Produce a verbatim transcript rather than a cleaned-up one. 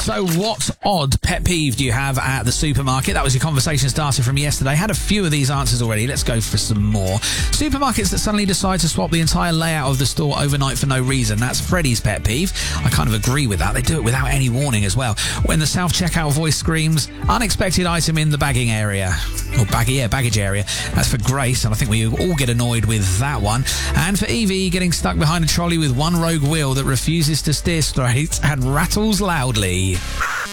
So what odd pet peeve do you have at the supermarket? That was your conversation starter from yesterday. Had a few of these answers already. Let's go for some more. Supermarkets that suddenly decide to swap the entire layout of the store overnight for no reason. That's Freddie's pet peeve. I kind of agree with that. They do it without any warning as well. When the self-checkout voice screams, unexpected item in the bagging area. Or bag, yeah, baggage area. That's for Grace, and I think we all get annoyed with that one. And for Evie, getting stuck behind a trolley with one rogue wheel that refuses to steer straight and rattles loudly.